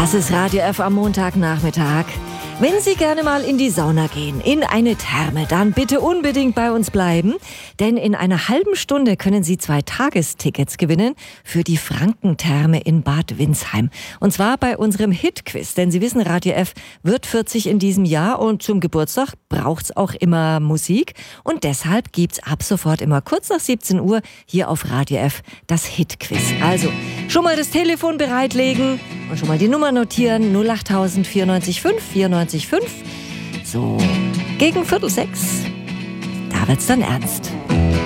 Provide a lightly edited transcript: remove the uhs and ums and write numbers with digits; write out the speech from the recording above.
Das ist Radio F am Montagnachmittag. Wenn Sie gerne mal in die Sauna gehen, in eine Therme, dann bitte unbedingt bei uns bleiben. Denn in einer halben Stunde können Sie 2 Tagestickets gewinnen für die Frankentherme in Bad Windsheim. Und zwar bei unserem Hit-Quiz. Denn Sie wissen, Radio F wird 40 in diesem Jahr und zum Geburtstag braucht's auch immer Musik. Und deshalb gibt's ab sofort immer kurz nach 17 Uhr hier auf Radio F das Hit-Quiz. Also schon mal das Telefon bereitlegen und schon mal die Nummer notieren. 08000 94 5 94 5. So, gegen 5:45. Da wird's dann ernst.